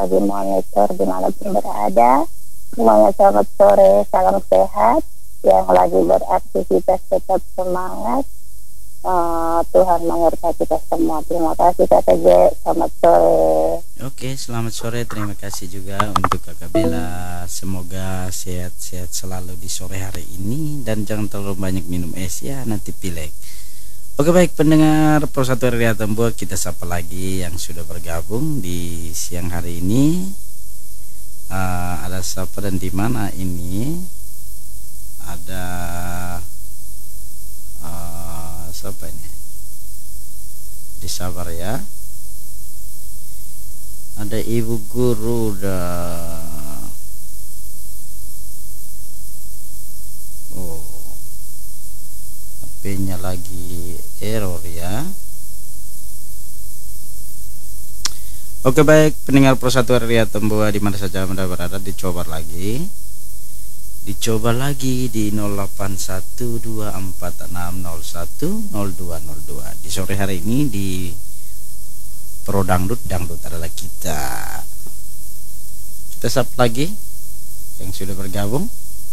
bagi monitor dimanapun berada. Semuanya selamat sore, salam sehat. Yang lagi beraktivitas tetap semangat. Tuhan menyertai kita semua. Terima kasih Kakak J. Selamat sore. Oke, selamat sore. Terima kasih juga untuk Kakak Bella. Semoga sehat-sehat selalu di sore hari ini dan jangan terlalu banyak minum es ya, nanti pilek. Oke, baik pendengar Persatuan Ria Tembua, kita sapa lagi yang sudah bergabung di siang hari ini. Ada siapa dan di mana ini? Ada siapa ini? Disabar ya. Ada Ibu Guru HP-nya lagi error ya. Oke, baik pendengar Persatuan Ria Tembua di mana saja Anda berada, dicoba lagi di 081246010202 di sore hari ini di Pro Dangdut adalah kita sapa lagi yang sudah bergabung.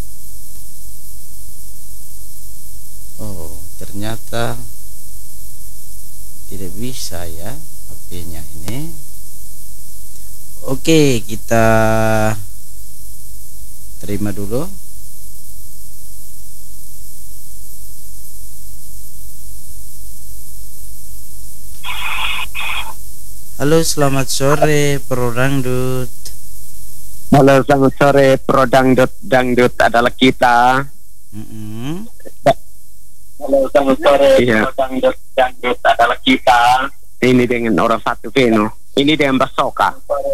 Ternyata tidak bisa ya HP-nya ini. Oke, kita terima dulu. Halo, selamat sore Pro Dangdut. Halo, selamat sore Pro Dangdut adalah kita. Halo, selamat sore Pro Dangdut adalah kita. Ini dengan orang satu Veno. Ini dengan Basoka.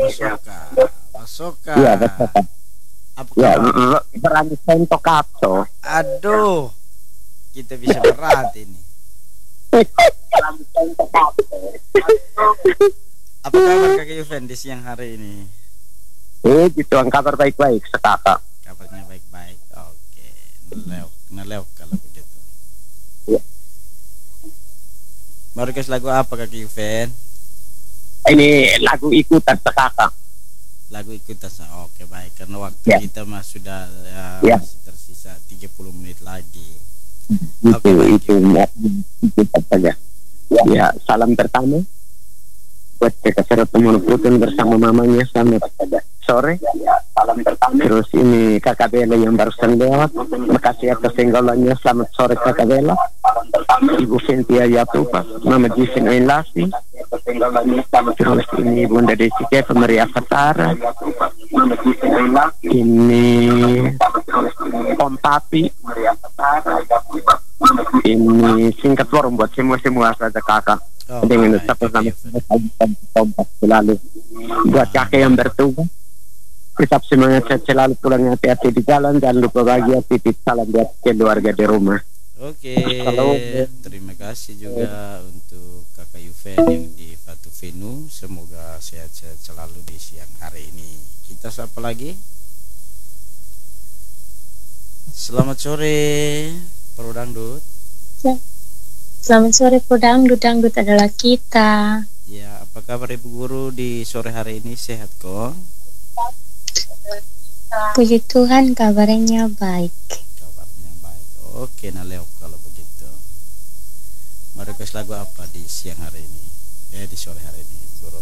Iya, Basoka. Ya, berani sentok kapso. Aduh, kita bisa berat ini. Apa kabar Kakak Yuven di siang hari ini? Gitu, kabar baik-baik sekakak. Kabarnya baik-baik. Oke, neleok kalau begitu. Ya. Mau request lagu apa Kakak Yuven? Ini lagu ikutan sekakak. Lagu ikutan. Oke, baik, karena waktu kita sudah masih tersisa 30 menit lagi. Itu saja. Ya, salam pertama buat Kakak Serot Temono Putun bersama mamanya selamat sore. Salam pertama. Terus ini Kakak Bella yang barusan lewat, makasih atas senggolannya, selamat sore Kakak Bella. Ibu Ventia Yatupa, Mama Jisin Ainlasi. Terus ini Bunda Desi Kepa Maria Fatara. Ini Om Papi. Ini singkat forum buat semua saja kakak. Dengan ucapan selamat selalu buat kakek yang bertugas. Tetap semangat selalu, pulang hati-hati di jalan, jangan lupa bahagia, titip salam buat keluarga di rumah. Oke, terima kasih juga untuk Kakak Yuven yang di Fatu Venu. Semoga sehat-sehat selalu di siang hari ini. Kita sapa lagi. Selamat sore Pro Dangdut. Selamat sore Pro Dangdut adalah kita. Ya, apa kabar Ibu Guru di sore hari ini, sehat kok? Puji Tuhan kabarnya baik. Kabarnya baik. Oke, naleok kalau begitu. Mau request lagu apa di siang hari ini? Di sore hari ini Ibu Guru.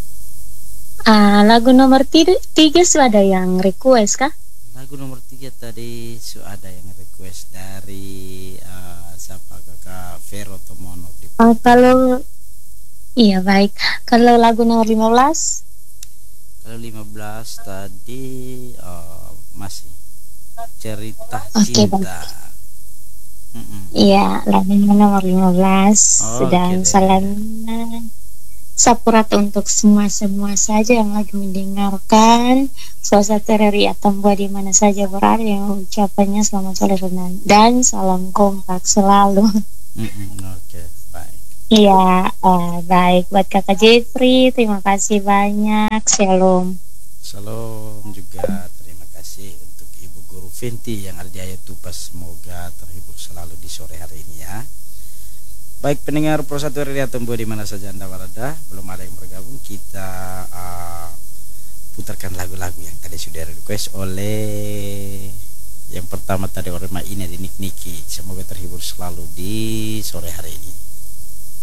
Lagu nomor 3 sudah ada yang request kah? Lagu nomor 3 tadi sudah ada yang request dari siapa Kakak Vero Tomono di kalau iya baik. Kalau lagu nomor 15? Kalau 15 tadi masih cerita Oke, cinta. Iya, lagu nomor 15 dan salam sapurat untuk semua saja yang lagi mendengarkan. Suasana Ria Tembua di mana saja berada, yang ucapannya selamat sore dan salam kompak selalu. Oke, baik. Iya, baik buat Kakak Jeffrey, terima kasih banyak. Shalom. Shalom juga, terima kasih untuk Ibu Guru Venti yang ada di Ayat Tupas. Semoga terhibur selalu di sore hari ini ya. Baik pendengar Persatuan Ria Tembua di mana saja Anda berada, belum ada yang bergabung, kita putarkan lagu-lagu yang tadi sudah request oleh yang pertama tadi oleh Ina di Nik Niki. Semoga terhibur selalu di sore hari ini.